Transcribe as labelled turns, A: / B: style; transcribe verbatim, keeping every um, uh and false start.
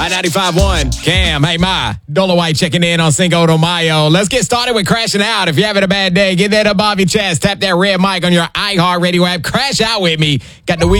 A: I ninety-five point one. Cam, hey, Ma. Dola White checking in on Cinco de Mayo. Let's get started with crashing out. If you're having a bad day, get that up off your chest. Tap that red mic on your iHeartRadio app. Crash out with me. Got the week.